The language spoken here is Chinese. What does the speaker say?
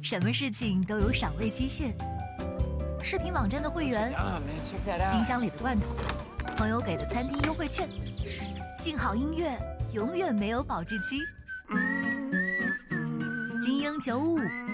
什么事情都有赏味期限。视频网站的会员，冰箱里的罐头，朋友给的餐厅优惠券。幸好音乐永远没有保质期。精英95